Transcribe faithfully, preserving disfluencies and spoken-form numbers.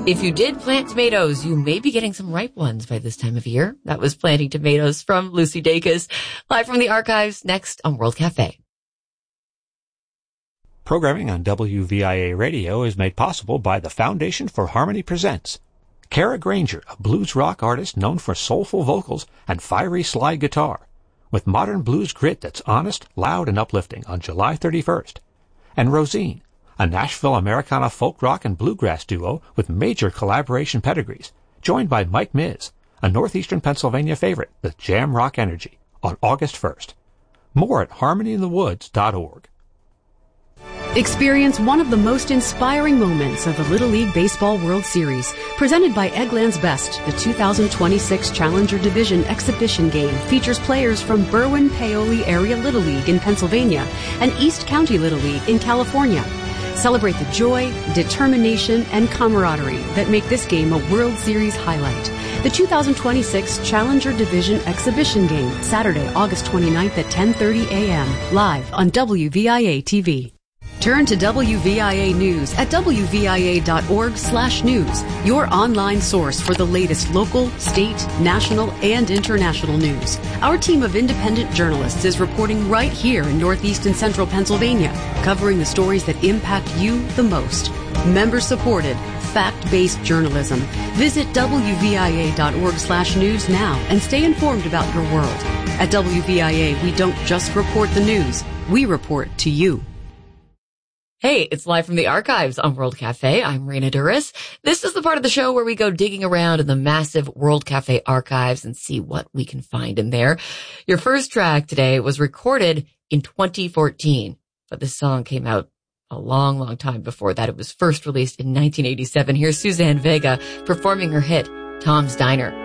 If you did plant tomatoes, you may be getting some ripe ones by this time of year. That was Planting Tomatoes from Lucy Dacus. Live from the archives, next on World Cafe. Programming on W V I A Radio is made possible by the Foundation for Harmony Presents. Kara Granger, a blues rock artist known for soulful vocals and fiery slide guitar, with modern blues grit that's honest, loud, and uplifting on July thirty-first. And Rosine, a Nashville Americana folk rock and bluegrass duo with major collaboration pedigrees, joined by Mike Miz, a northeastern Pennsylvania favorite with jam rock energy, on August first. More at harmony in the woods dot org. Experience one of the most inspiring moments of the Little League Baseball World Series, presented by Eggland's Best. The two thousand twenty-six Challenger Division exhibition game features players from Berwyn-Paoli Area Little League in Pennsylvania and East County Little League in California. Celebrate the joy, determination, and camaraderie that make this game a World Series highlight. The two thousand twenty-six Challenger Division exhibition game, Saturday, August twenty-ninth at ten thirty a.m., live on W V I A T V. Turn to W V I A News at W V I A dot org slash news, your online source for the latest local, state, national, and international news. Our team of independent journalists is reporting right here in Northeast and Central Pennsylvania, covering the stories that impact you the most. Member-supported, fact-based journalism. Visit W V I A dot org slash news now and stay informed about your world. At W V I A, we don't just report the news, we report to you. Hey, it's live from the archives on World Cafe. I'm Raina Duras. This is the part of the show where we go digging around in the massive World Cafe archives and see what we can find in there. Your first track today was recorded in twenty fourteen, but this song came out a long, long time before that. It was first released in nineteen eighty-seven. Here's Suzanne Vega performing her hit, Tom's Diner.